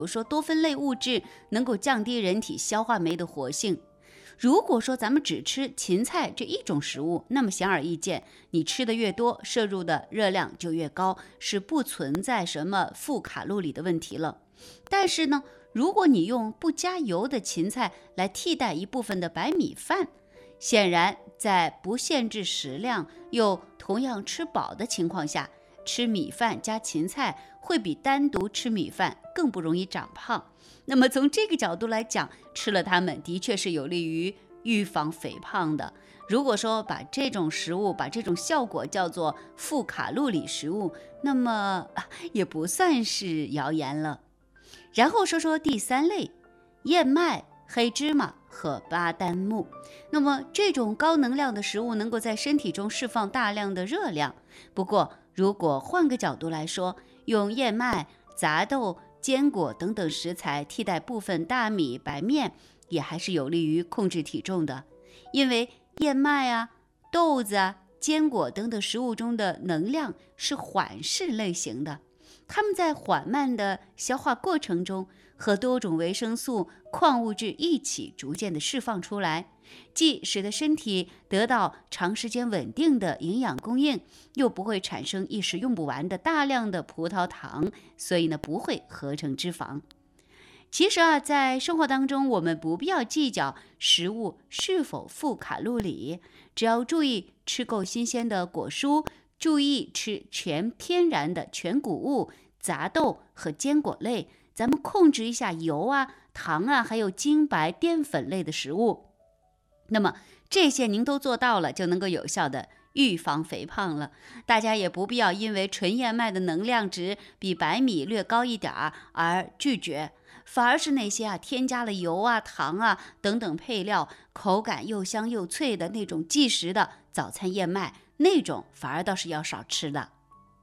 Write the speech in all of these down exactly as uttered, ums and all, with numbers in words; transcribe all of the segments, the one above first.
如说多酚类物质能够降低人体消化酶的活性。如果说咱们只吃芹菜这一种食物，那么显而易见，你吃的越多，摄入的热量就越高，是不存在什么负卡路里的问题了。但是呢，如果你用不加油的芹菜来替代一部分的白米饭，显然在不限制食量又同样吃饱的情况下，吃米饭加芹菜会比单独吃米饭更不容易长胖。那么从这个角度来讲，吃了它们的确是有利于预防肥胖的。如果说把这种食物把这种效果叫做负卡路里食物，那么也不算是谣言了。然后说说第三类，燕麦、黑芝麻和巴旦木。那么这种高能量的食物能够在身体中释放大量的热量。不过如果换个角度来说，用燕麦、杂豆、坚果等等食材替代部分大米、白面，也还是有利于控制体重的。因为燕麦啊、豆子啊、坚果等等食物中的能量是缓释类型的，它们在缓慢的消化过程中和多种维生素、矿物质一起逐渐的释放出来，既使得身体得到长时间稳定的营养供应，又不会产生一时用不完的大量的葡萄糖，所以呢不会合成脂肪。其实啊，在生活当中，我们不必要计较食物是否富卡路里，只要注意吃够新鲜的果蔬，注意吃全天然的全谷物、杂豆和坚果类，咱们控制一下油啊、糖啊，还有精白淀粉类的食物。那么这些您都做到了，就能够有效的预防肥胖了。大家也不必要因为纯燕麦的能量值比白米略高一点而拒绝，反而是那些啊添加了油啊、糖啊等等配料，口感又香又脆的那种即食的早餐燕麦，那种反而倒是要少吃的。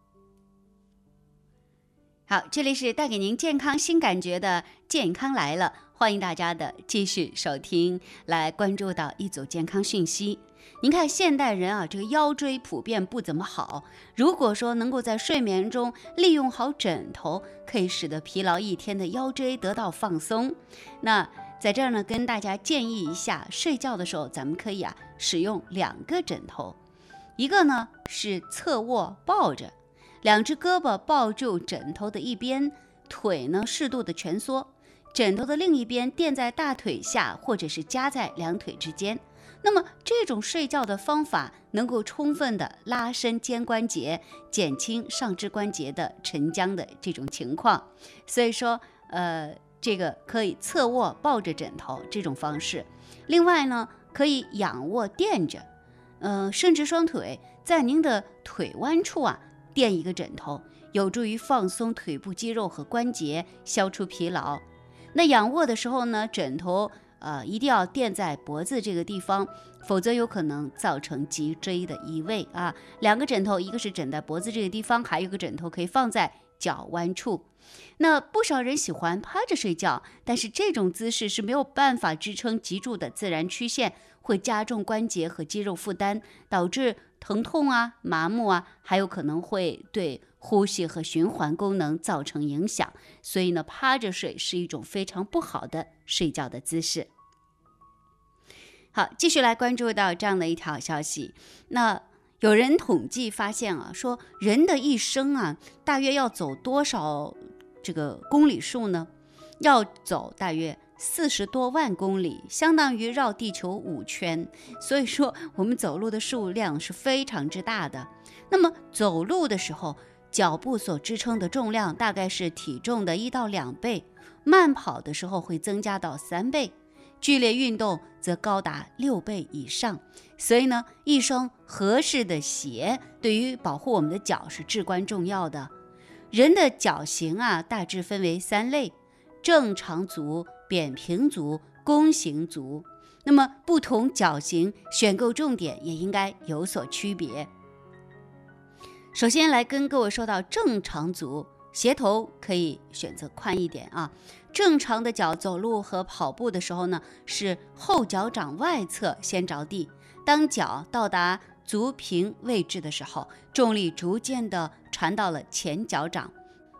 好，这里是带给您健康新感觉的健康来了，欢迎大家的继续收听，来关注到一组健康讯息。您看现代人啊，这个腰椎普遍不怎么好，如果说能够在睡眠中利用好枕头，可以使得疲劳一天的腰椎得到放松。那在这儿呢，跟大家建议一下，睡觉的时候咱们可以啊使用两个枕头，一个呢是侧卧抱着，两只胳膊抱住枕头的一边，腿呢适度的蜷缩，枕头的另一边垫在大腿下，或者是夹在两腿之间。那么这种睡觉的方法能够充分的拉伸肩关节，减轻上肢关节的沉僵的这种情况。所以说呃，这个可以侧卧抱着枕头这种方式。另外呢，可以仰卧垫着，呃，伸直双腿，在您的腿弯处啊垫一个枕头，有助于放松腿部肌肉和关节，消除疲劳。那仰卧的时候呢，枕头呃一定要垫在脖子这个地方，否则有可能造成脊椎的移位啊。两个枕头，一个是枕在脖子这个地方，还有一个枕头可以放在脚弯处。那不少人喜欢趴着睡觉，但是这种姿势是没有办法支撑脊柱的自然曲线，会加重关节和肌肉负担，导致疼痛啊、麻木啊，还有可能会对呼吸和循环功能造成影响。所以呢，趴着睡是一种非常不好的睡觉的姿势。好，继续来关注到这样的一条消息。那有人统计发现啊，说人的一生啊，大约要走多少这个公里数呢？要走大约四十多万公里，相当于绕地球五圈。所以说我们走路的数量是非常之大的。那么走路的时候，脚步所支撑的重量大概是体重的一到两倍，慢跑的时候会增加到三倍，剧烈运动则高达六倍以上。所以呢，一双合适的鞋对于保护我们的脚是至关重要的。人的脚型啊，大致分为三类：正常足、扁平足、弓形足。那么不同脚型选购重点也应该有所区别。首先来跟各位说到正常足，鞋头可以选择宽一点啊。正常的脚走路和跑步的时候呢，是后脚掌外侧先着地，当脚到达足平位置的时候，重力逐渐的传到了前脚掌，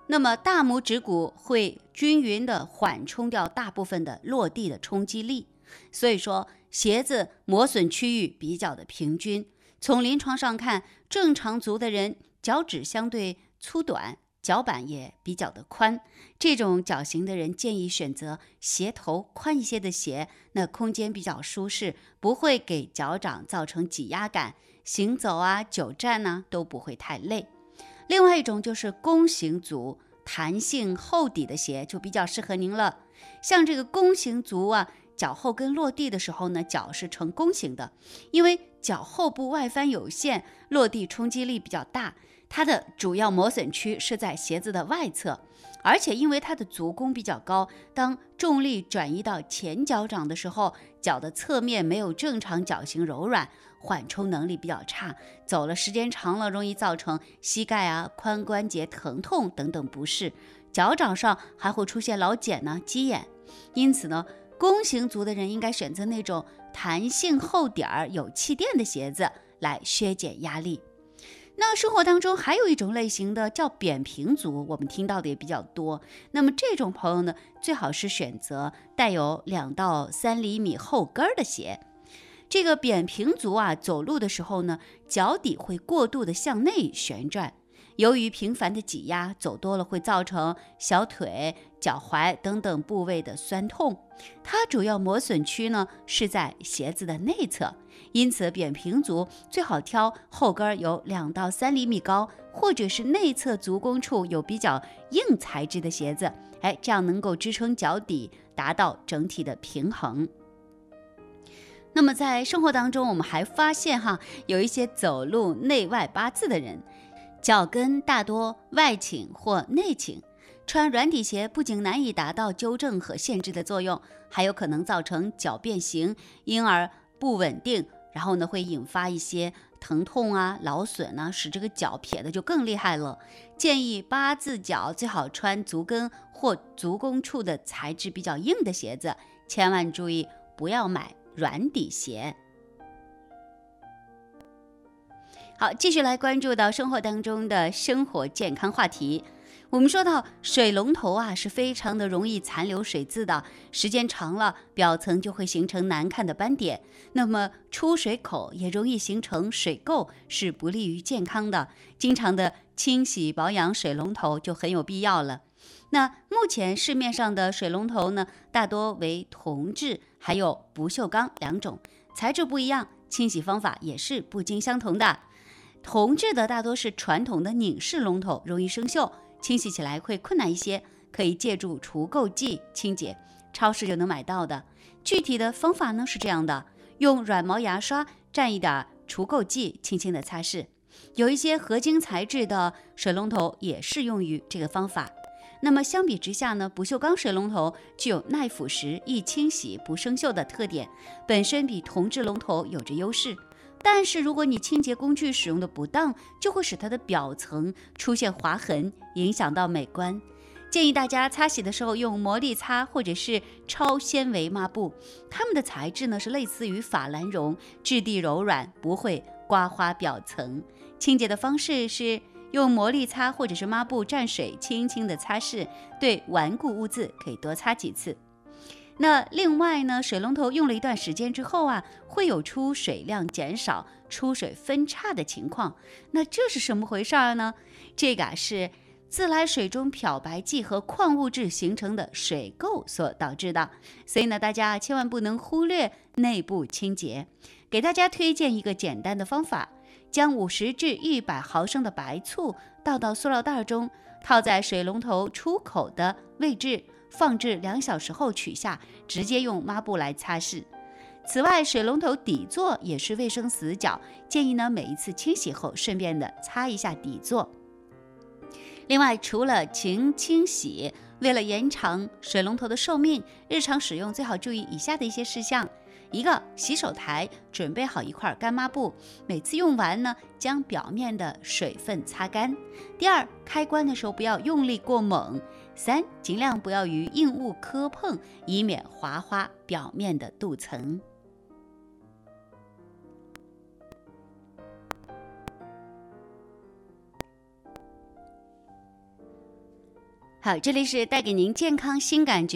那么大拇指骨会均匀地缓冲掉大部分的落地的冲击力，所以说鞋子磨损区域比较的平均。从临床上看，正常足的人脚趾相对粗短，脚板也比较的宽，这种脚型的人建议选择鞋头宽一些的鞋，那空间比较舒适，不会给脚掌造成挤压感，行走啊、久站啊都不会太累。另外一种就是弓形足，弹性厚底的鞋就比较适合您了。像这个弓形足啊，脚后跟落地的时候呢，脚是呈弓形的，因为脚后部外翻有限，落地冲击力比较大，它的主要磨损区是在鞋子的外侧，而且因为它的足弓比较高，当重力转移到前脚掌的时候，脚的侧面没有正常脚型柔软，缓冲能力比较差，走了时间长了容易造成膝盖啊、髋关节疼痛等等不适，脚掌上还会出现老茧呢、鸡眼。因此呢，弓形足的人应该选择那种弹性厚底儿、有气垫的鞋子来削减压力。那生活当中还有一种类型的叫扁平足，我们听到的也比较多。那么这种朋友呢，最好是选择带有两到三厘米后跟的鞋。这个扁平足啊，走路的时候呢，脚底会过度的向内旋转，由于频繁的挤压，走多了会造成小腿、脚踝等等部位的酸痛。它主要磨损区呢是在鞋子的内侧，因此扁平足最好挑后跟有两到三厘米高，或者是内侧足弓处有比较硬材质的鞋子，哎，这样能够支撑脚底，达到整体的平衡。那么在生活当中，我们还发现哈，有一些走路内外八字的人，脚跟大多外倾或内倾，穿软底鞋不仅难以达到纠正和限制的作用，还有可能造成脚变形，因而不稳定，然后呢会引发一些疼痛啊、劳损啊，使这个脚撇的就更厉害了。建议八字脚最好穿足跟或足弓处的材质比较硬的鞋子，千万注意不要买软底鞋。好，继续来关注到生活当中的生活健康话题。我们说到水龙头啊，是非常的容易残留水渍的，时间长了，表层就会形成难看的斑点。那么出水口也容易形成水垢，是不利于健康的。经常的清洗保养水龙头就很有必要了。那目前市面上的水龙头呢，大多为铜制，还有不锈钢两种，材质不一样，清洗方法也是不尽相同的。铜制的大多是传统的拧式龙头，容易生锈，清洗起来会困难一些，可以借助除垢剂清洁，超市就能买到的。具体的方法呢是这样的，用软毛牙刷蘸一点除垢剂，轻轻的擦拭。有一些合金材质的水龙头也适用于这个方法。那么相比之下呢，不锈钢水龙头具有耐腐蚀、易清洗、不生锈的特点，本身比铜制龙头有着优势。但是如果你清洁工具使用的不当，就会使它的表层出现划痕，影响到美观。建议大家擦洗的时候用魔力擦或者是超纤维抹布，它们的材质呢是类似于法兰绒，质地柔软，不会刮花表层。清洁的方式是用魔力擦或者是抹布蘸水轻轻的擦拭，对顽固污渍可以多擦几次。那另外呢，水龙头用了一段时间之后啊，会有出水量减少、出水分叉的情况。那这是什么回事呢？这个啊是自来水中漂白剂和矿物质形成的水垢所导致的。所以呢，大家千万不能忽略内部清洁。给大家推荐一个简单的方法，将五十至一百毫升的白醋倒到塑料袋中，套在水龙头出口的位置，放置两小时后取下，直接用抹布来擦拭。此外，水龙头底座也是卫生死角，建议呢每一次清洗后顺便的擦一下底座。另外，除了勤清洗，为了延长水龙头的寿命，日常使用最好注意以下的一些事项。一个，洗手台准备好一块干抹布，每次用完呢，将表面的水分擦干。第二，开关的时候不要用力过猛。三，尽量不要与硬物磕碰，以免划花表面的镀层。 好，这里是带给您健康新感觉。